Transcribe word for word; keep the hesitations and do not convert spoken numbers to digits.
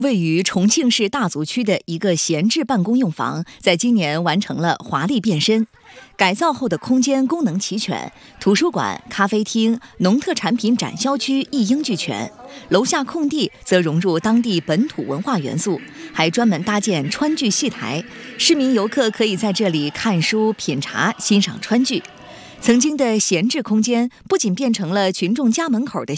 位于重庆市大足区的一个闲置办公用房，在今年完成了华丽变身。改造后的空间功能齐全，图书馆、咖啡厅、农特产品展销区一应俱全。楼下空地则融入当地本土文化元素，还专门搭建川剧戏台，市民游客可以在这里看书、品茶、欣赏川剧。曾经的闲置空间不仅变成了群众家门口的